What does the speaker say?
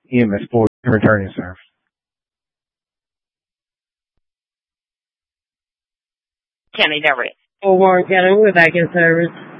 EMS for returning service. County Direct. Warren County, we're back in service.